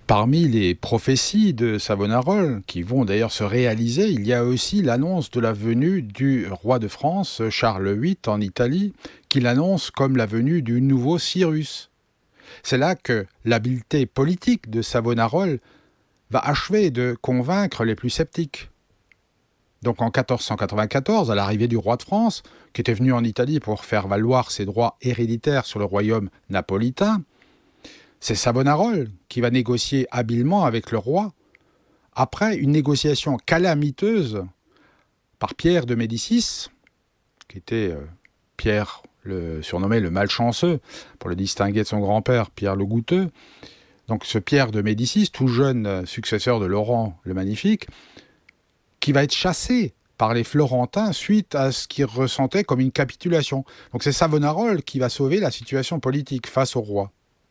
Parmi les prophéties de Savonarole, qui vont d'ailleurs se réaliser, il y a aussi l'annonce de la venue du roi de France, Charles VIII, en Italie, qu'il annonce comme la venue du nouveau Cyrus. C'est là que l'habileté politique de Savonarole va achever de convaincre les plus sceptiques. Donc en 1494, à l'arrivée du roi de France, qui était venu en Italie pour faire valoir ses droits héréditaires sur le royaume napolitain, c'est Savonarole qui va négocier habilement avec le roi, après une négociation calamiteuse par Pierre de Médicis, qui était Pierre, surnommé le malchanceux, pour le distinguer de son grand-père, Pierre le Goutteux. Donc ce Pierre de Médicis, tout jeune successeur de Laurent le Magnifique, qui va être chassé par les Florentins suite à ce qu'ils ressentaient comme une capitulation. Donc c'est Savonarole qui va sauver la situation politique face au roi.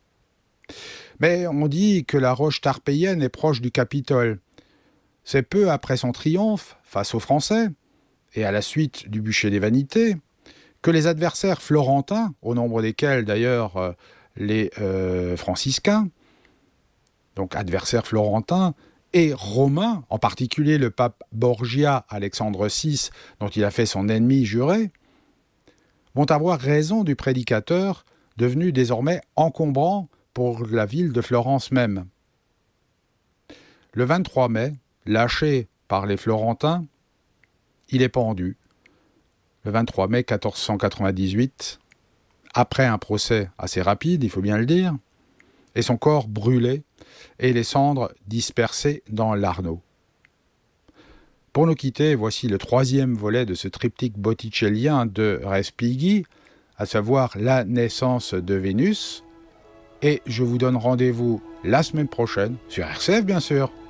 Mais on dit que la roche tarpéienne est proche du Capitole. C'est peu après son triomphe face aux Français, et à la suite du bûcher des vanités, que les adversaires florentins, au nombre desquels d'ailleurs les franciscains, donc adversaires florentins, et romains, en particulier le pape Borgia Alexandre VI, dont il a fait son ennemi juré, vont avoir raison du prédicateur, devenu désormais encombrant pour la ville de Florence même. Le 23 mai, lâché par les Florentins, il est pendu. Le 23 mai 1498, après un procès assez rapide, il faut bien le dire, et son corps brûlé et les cendres dispersées dans l'Arno. Pour nous quitter, voici le 3e volet de ce triptyque botticellien de Respighi, à savoir la naissance de Vénus, et je vous donne rendez-vous la semaine prochaine, sur RCF bien sûr.